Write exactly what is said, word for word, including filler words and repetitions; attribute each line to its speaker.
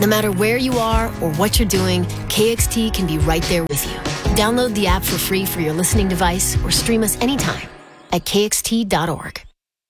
Speaker 1: No matter where you are or what you're doing, K X T can be right there with you. Download the app for free for your listening device or stream us anytime at K X T dot org.